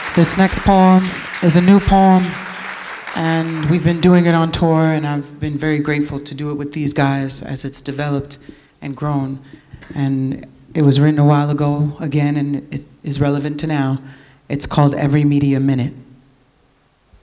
This next poem is a new poem, and we've been doing it on tour, and I've been very grateful to do it with these guys as it's developed and grown. And it was written a while ago again, and it is relevant to now. It's called Every Media Minute.